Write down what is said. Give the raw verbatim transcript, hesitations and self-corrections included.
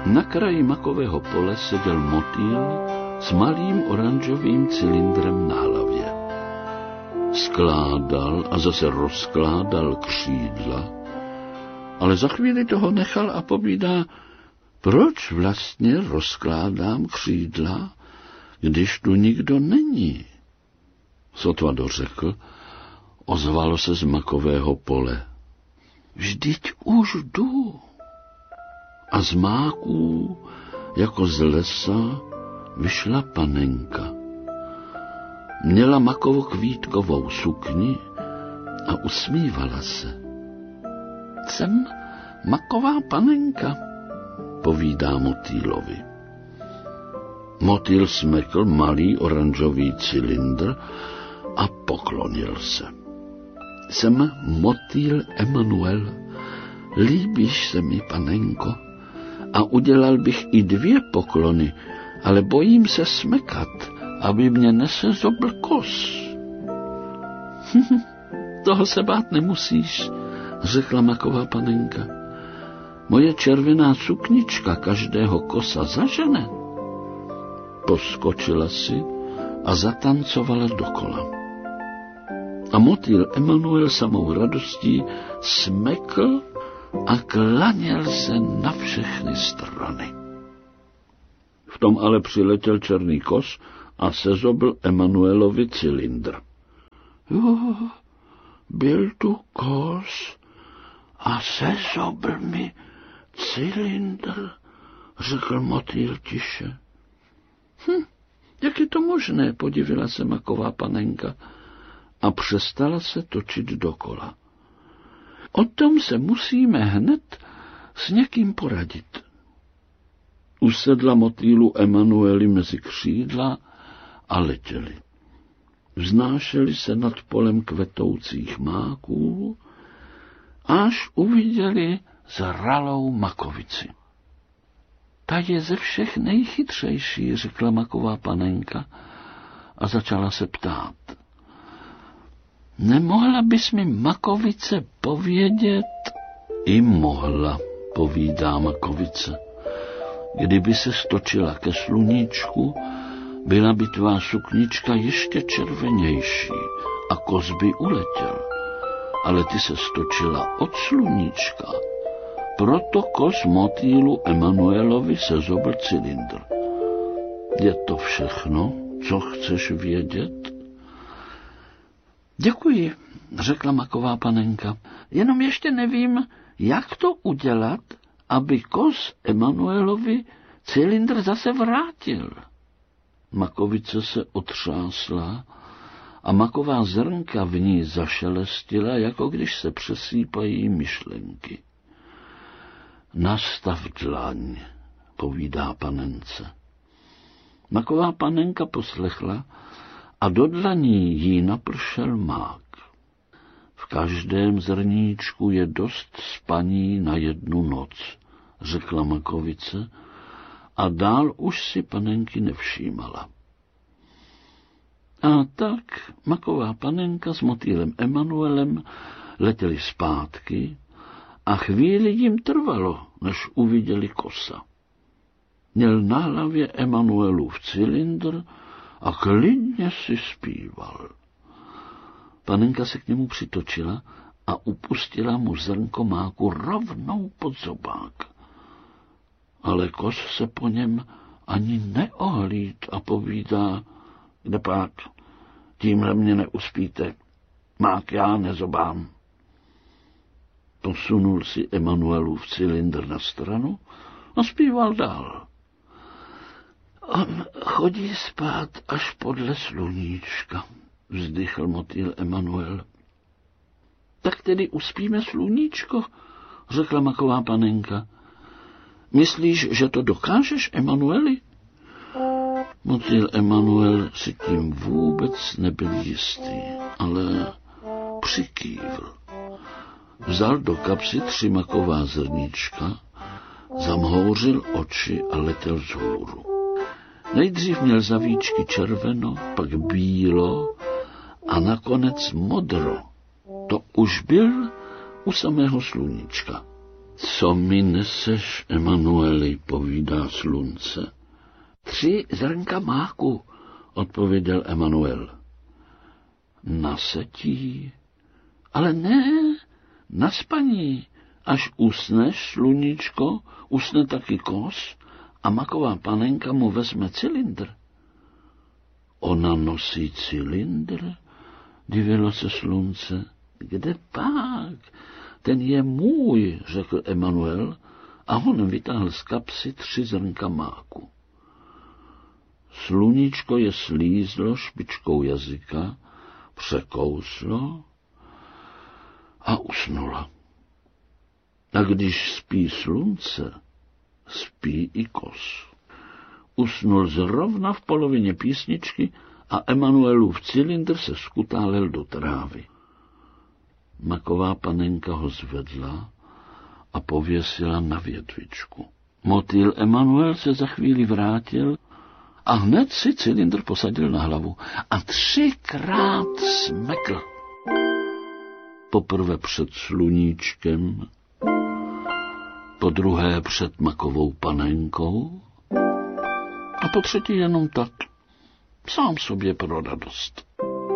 Na kraji makového pole seděl motýl s malým oranžovým cylindrem na hlavě. Skládal a zase rozkládal křídla, ale za chvíli toho nechal a povídá, proč vlastně rozkládám křídla, když tu nikdo není. Sotva dořekl, ozvalo se z makového pole. Vždyť už jdu. A z máků, jako z lesa, vyšla panenka. Měla makovo-kvítkovou sukni a usmívala se. Jsem maková panenka, povídá motýlovi. Motýl smekl malý oranžový cylindr a poklonil se. Jsem motýl Emanuel, líbíš se mi, panenko, a udělal bych i dvě poklony, ale bojím se smekat, aby mě nesezobl kos. Toho se bát nemusíš, řekla maková panenka. Moje červená suknička každého kosa zažene. Poskočila si a zatancovala dokola. A motýl Emanuel samou radostí smekl a klaněl se na všechny strany. V tom ale přiletěl černý kos a sezobl Emanuelovi cylindr. Jo, byl tu kos a sezobl mi cylindr, řekl motýl tiše. Hm, jak je to možné, podivila se maková panenka a přestala se točit dokola. O tom se musíme hned s někým poradit. Usedla motýlu Emanueli mezi křídla a letěli. Vznášeli se nad polem kvetoucích máků, až uviděli zralou makovici. Ta je ze všech nejchytřejší, řekla maková panenka a začala se ptát. Nemohla bys mi, makovice, povědět? I mohla, povídá makovice. Kdyby se stočila ke sluníčku, byla by tvá suknička ještě červenější a kos by uletěl. Ale ty se stočila od sluníčka, proto kos motýlu Emanuelovi sezobl cylindr. Je to všechno, co chceš vědět? Děkuji, řekla maková panenka. Jenom ještě nevím, jak to udělat, aby kos Emanuelovi cylindr zase vrátil. Makovice se otřásla a maková zrnka v ní zašelestila, jako když se přesýpají myšlenky. Nastav dlaň, povídá panence. Maková panenka poslechla a do dlaní jí napršel mák. V každém zrníčku je dost spaní na jednu noc, řekla makovice, a dál už si panenky nevšímala. A tak maková panenka s motýlem Emanuelem letěli zpátky a chvíli jim trvalo, než uviděli kosa. Měl na hlavě Emanuelův cylindr a klidně si zpíval. Panenka se k němu přitočila a upustila mu zrnko máku rovnou pod zobák. Ale kos se po něm ani neohlíd a povídá, kdepak, tímhle mě neuspíte, mák já nezobám. Posunul si Emanuelův cylindr na stranu a zpíval dál. On chodí spát až podle sluníčka, vzdychl motýl Emanuel. Tak tedy uspíme sluníčko, řekla maková panenka. Myslíš, že to dokážeš, Emanueli? Motýl Emanuel si tím vůbec nebyl jistý, ale přikývl. Vzal do kapsy tři maková zrníčka, zamhouřil oči a letěl vzhůru. Nejdřív měl za víčky červeno, pak bílo a nakonec modro. To už byl u samého sluníčka. Co mi neseš, Emanueli, povídá slunce. Tři zrnka máku, odpověděl Emanuel. Na setí, ale ne, na spaní. Až usneš, sluníčko, usne taky kos a maková panenka mu vezme cylindr. Ona nosí cylindr, divilo se slunce. Kde pak? Ten je můj, řekl Emanuel a on vytáhl z kapsy tři zrnka máku. Sluníčko je slízlo špičkou jazyka, překouslo a usnulo. A když spí slunce, spí i kos. Usnul zrovna v polovině písničky a Emanuelův cylindr se skutálel do trávy. Maková panenka ho zvedla a pověsila na větvičku. Motýl Emanuel se za chvíli vrátil a hned si cylindr posadil na hlavu a třikrát smekl. Poprvé před sluníčkem, po druhé před makovou panenkou a po třetí jenom tak, sám sobě pro radost.